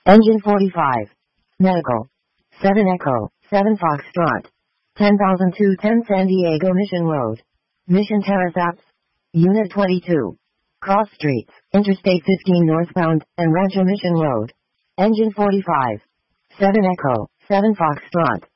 Engine 45. Medical. 7 Echo, 7 Foxtrot. 10,210 San Diego Mission Road. Mission Terrace Apps. Unit 22. Cross Streets, Interstate 15 northbound, and Rancho Mission Road. Engine 45. 7 Echo, 7 Foxtrot.